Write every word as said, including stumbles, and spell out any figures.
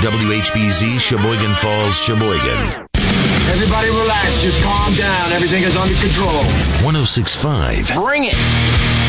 W H B Z, Sheboygan Falls, Sheboygan. Everybody relax, just calm down. Everything is under control. one oh six point five. Bring it!